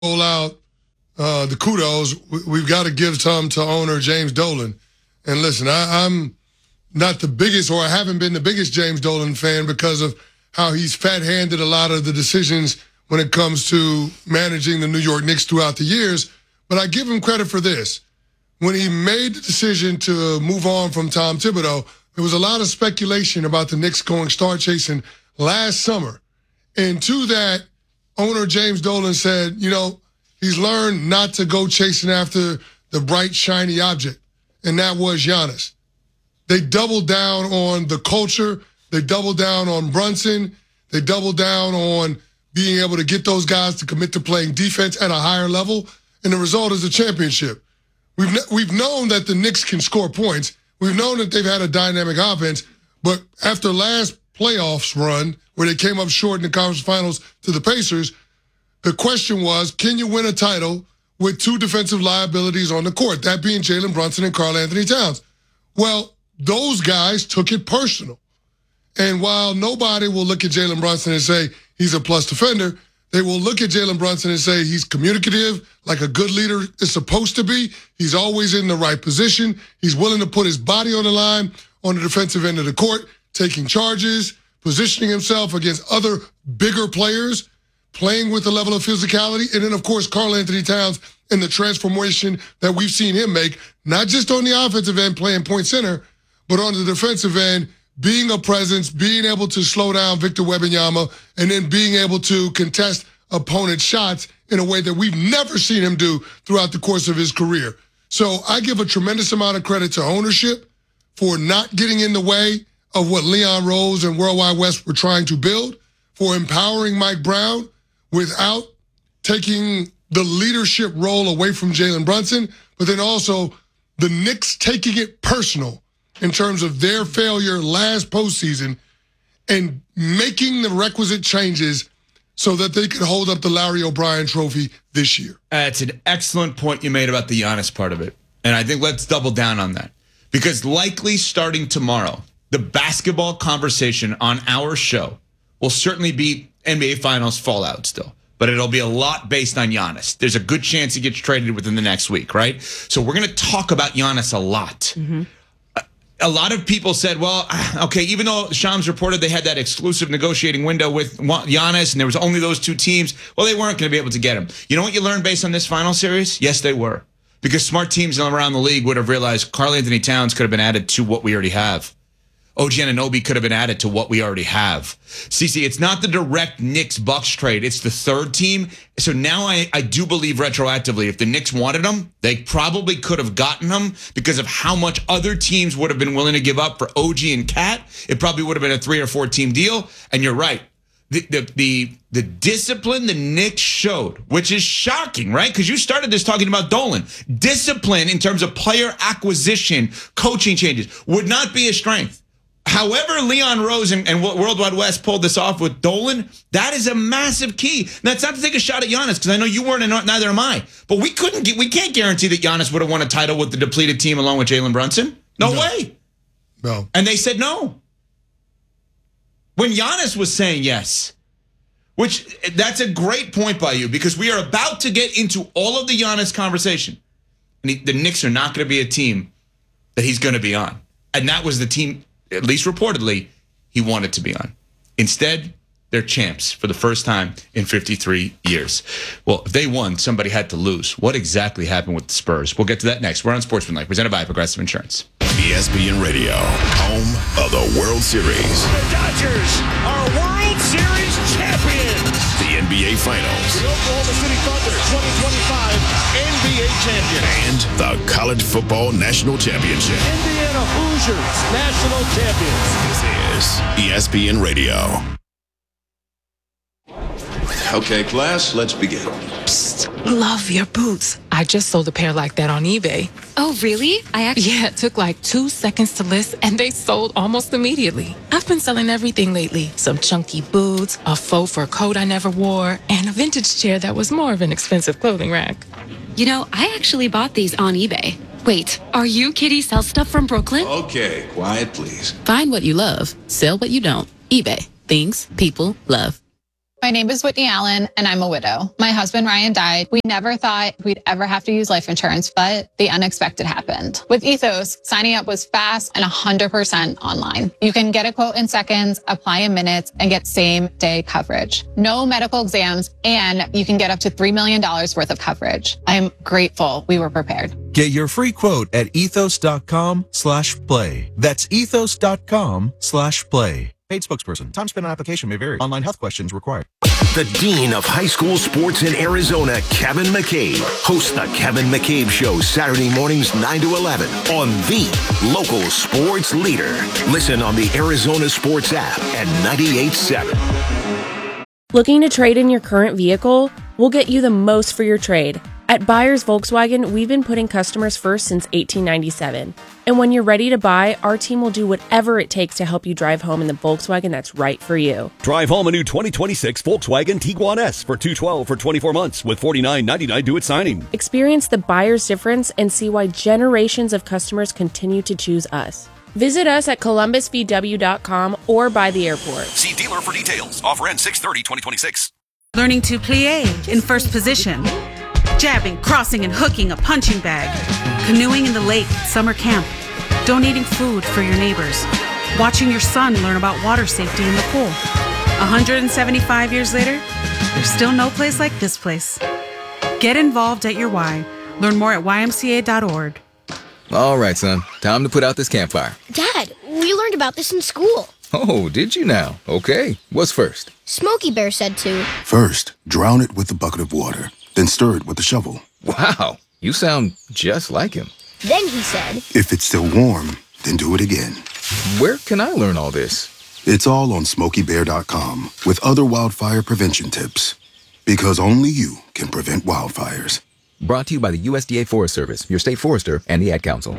roll out the kudos, we've got to give some to owner James Dolan. And listen, I'm not the biggest, or I haven't been the biggest James Dolan fan because of how he's fat-handed a lot of the decisions when it comes to managing the New York Knicks throughout the years. But I give him credit for this. When he made the decision to move on from Tom Thibodeau, there was a lot of speculation about the Knicks going star chasing last summer. And to that, owner James Dolan said, he's learned not to go chasing after the bright, shiny object, and that was Giannis. They doubled down on the culture. They doubled down on Brunson. They doubled down on being able to get those guys to commit to playing defense at a higher level, and the result is a championship. We've known that the Knicks can score points. We've known that they've had a dynamic offense, but after last playoffs run, where they came up short in the conference finals to the Pacers, the question was, can you win a title with two defensive liabilities on the court, that being Jalen Brunson and Karl-Anthony Towns? Well, those guys took it personal. And while nobody will look at Jalen Brunson and say he's a plus defender, they will look at Jalen Brunson and say he's communicative, like a good leader is supposed to be. He's always in the right position. He's willing to put his body on the line on the defensive end of the court, taking charges, positioning himself against other bigger players, playing with a level of physicality. And then, of course, Karl-Anthony Towns and the transformation that we've seen him make, not just on the offensive end playing point center, but on the defensive end, being a presence, being able to slow down Victor Wembanyama, and then being able to contest opponent shots in a way that we've never seen him do throughout the course of his career. So I give a tremendous amount of credit to ownership for not getting in the way of what Leon Rose and Worldwide West were trying to build, for empowering Mike Brown without taking the leadership role away from Jalen Brunson, but then also the Knicks taking it personal in terms of their failure last postseason and making the requisite changes so that they could hold up the Larry O'Brien trophy this year. It's an excellent point you made about the Giannis part of it. And I think let's double down on that. Because likely starting tomorrow, the basketball conversation on our show will certainly be NBA Finals fallout still. But it'll be a lot based on Giannis. There's a good chance he gets traded within the next week, right? So we're going to talk about Giannis a lot. Mm-hmm. A lot of people said, well, okay, even though Shams reported they had that exclusive negotiating window with Giannis and there was only those two teams, well, they weren't going to be able to get him. You know what you learned based on this final series? Yes, they were. Because smart teams around the league would have realized Karl-Anthony Towns could have been added to what we already have. OG Anunoby could have been added to what we already have. CC, it's not the direct Knicks-Bucks trade. It's the third team. So now I do believe retroactively, if the Knicks wanted him, they probably could have gotten him because of how much other teams would have been willing to give up for OG and Cat. It probably would have been a 3 or 4 team deal. And you're right. The discipline the Knicks showed, which is shocking, right? Because you started this talking about Dolan. Discipline in terms of player acquisition, coaching changes would not be a strength. However, Leon Rose and Worldwide West pulled this off with Dolan, that is a massive key. That's not to take a shot at Giannis, because I know you weren't, and neither am I. But we can't guarantee that Giannis would have won a title with the depleted team along with Jalen Brunson. No way. No. And they said no. When Giannis was saying yes, which that's a great point by you, because we are about to get into all of the Giannis conversation. And the Knicks are not going to be a team that he's going to be on. And that was the team, at least reportedly, he wanted to be on. Instead, they're champs for the first time in 53 years. Well, if they won, somebody had to lose. What exactly happened with the Spurs? We'll get to that next. We're on Sportsmanlike, presented by Progressive Insurance. ESPN Radio, home of the World Series. The Dodgers are World Series champions. The NBA Finals. The Oklahoma City Thunder 2025 NBA champion. And the College Football National Championship. Indiana Hoosiers national champions. This is ESPN Radio. Okay, class, let's begin. Psst, love your boots. I just sold a pair like that on eBay. Oh, really? Yeah, it took like 2 seconds to list, and they sold almost immediately. I've been selling everything lately. Some chunky boots, a faux fur coat I never wore, and a vintage chair that was more of an expensive clothing rack. You know, I actually bought these on eBay. Wait, are you Kitty Sell Stuff from Brooklyn? Okay, quiet, please. Find what you love, sell what you don't. eBay. Things people love. My name is Whitney Allen, and I'm a widow. My husband, Ryan, died. We never thought we'd ever have to use life insurance, but the unexpected happened. With Ethos, signing up was fast and 100% online. You can get a quote in seconds, apply in minutes, and get same-day coverage. No medical exams, and you can get up to $3 million worth of coverage. I am grateful we were prepared. Get your free quote at ethos.com/play. That's ethos.com/play. Paid spokesperson. Time spent on application may vary. Online health questions required. The Dean of High School Sports in Arizona, Kevin McCabe, hosts the Kevin McCabe Show Saturday mornings 9 to 11 on the local sports leader. Listen on the Arizona Sports app at 98.7. Looking to trade in your current vehicle? We'll get you the most for your trade. At Buyers Volkswagen, we've been putting customers first since 1897. And when you're ready to buy, our team will do whatever it takes to help you drive home in the Volkswagen that's right for you. Drive home a new 2026 Volkswagen Tiguan S for $212 for 24 months with $49.99 due at signing. Experience the buyer's difference and see why generations of customers continue to choose us. Visit us at columbusvw.com or by the airport. See dealer for details. Offer ends 6/30/2026. Learning to plie in first position. Jabbing, crossing, and hooking a punching bag. Canoeing in the lake at summer camp. Donating food for your neighbors. Watching your son learn about water safety in the pool. 175 years later, there's still no place like this place. Get involved at your Y. Learn more at ymca.org. All right, son. Time to put out this campfire. Dad, we learned about this in school. Oh, did you now? Okay. What's first? Smokey Bear said to. First, drown it with a bucket of water. Then stir it with a shovel. Wow, you sound just like him. Then he said, if it's still warm, then do it again. Where can I learn all this? It's all on SmokeyBear.com with other wildfire prevention tips. Because only you can prevent wildfires. Brought to you by the USDA Forest Service, your state forester, and the Ad Council.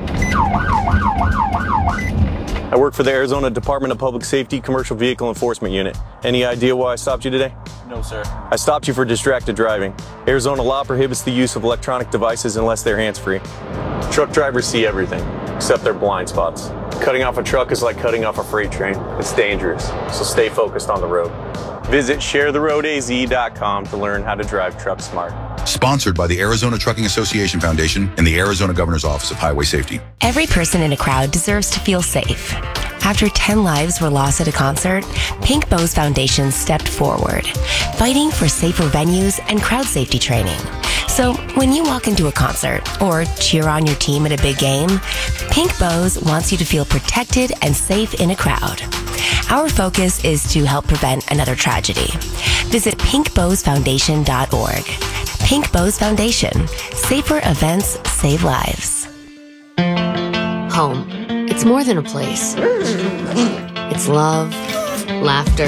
I work for the Arizona Department of Public Safety Commercial Vehicle Enforcement Unit. Any idea why I stopped you today? No, sir. I stopped you for distracted driving. Arizona law prohibits the use of electronic devices unless they're hands-free. Truck drivers see everything, except their blind spots. Cutting off a truck is like cutting off a freight train. It's dangerous, so stay focused on the road. Visit sharetheroadaz.com to learn how to drive truck smart. Sponsored by the Arizona Trucking Association Foundation and the Arizona Governor's Office of Highway Safety. Every person in a crowd deserves to feel safe. After 10 lives were lost at a concert, Pink Bows Foundation stepped forward, fighting for safer venues and crowd safety training. So when you walk into a concert or cheer on your team at a big game, Pink Bows wants you to feel protected and safe in a crowd. Our focus is to help prevent another tragedy. Visit pinkbowsfoundation.org. Pink Bows Foundation. Safer events save lives. Home. It's more than a place. It's love, laughter,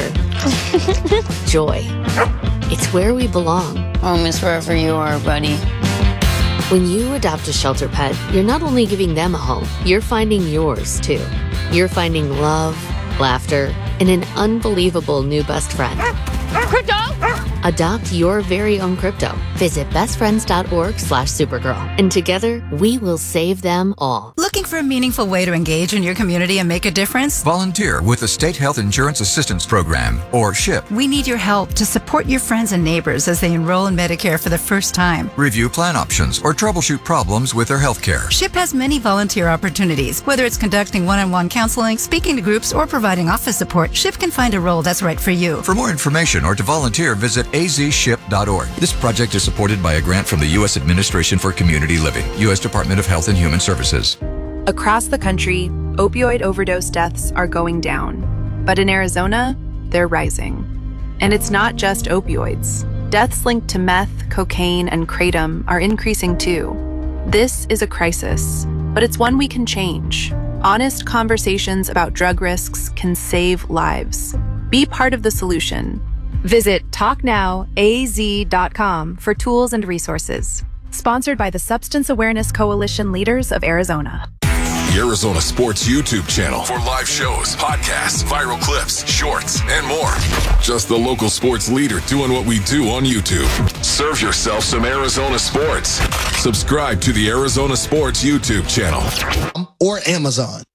joy. It's where we belong. Home is wherever you are, buddy. When you adopt a shelter pet, you're not only giving them a home, you're finding yours too. You're finding love, laughter, and an unbelievable new best friend. Crypto! Adopt your very own crypto. Visit bestfriends.org/Supergirl. And together, we will save them all. Looking for a meaningful way to engage in your community and make a difference? Volunteer with the State Health Insurance Assistance Program, or SHIP. We need your help to support your friends and neighbors as they enroll in Medicare for the first time. Review plan options or troubleshoot problems with their health care. SHIP has many volunteer opportunities. Whether it's conducting one-on-one counseling, speaking to groups, or providing office support, SHIP can find a role that's right for you. For more information or to volunteer, visit azship.org. This project is supported by a grant from the U.S. Administration for Community Living, U.S. Department of Health and Human Services. Across the country, opioid overdose deaths are going down. But in Arizona, they're rising. And it's not just opioids. Deaths linked to meth, cocaine, and kratom are increasing too. This is a crisis, but it's one we can change. Honest conversations about drug risks can save lives. Be part of the solution. Visit TalkNowAZ.com for tools and resources. Sponsored by the Substance Awareness Coalition Leaders of Arizona. The Arizona Sports YouTube channel for live shows, podcasts, viral clips, shorts, and more. Just the local sports leader doing what we do on YouTube. Serve yourself some Arizona sports. Subscribe to the Arizona Sports YouTube channel. Or Amazon.